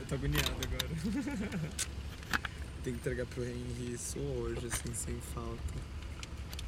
tô agoniado agora. Tem que entregar pro Henry isso hoje, assim, sem falta.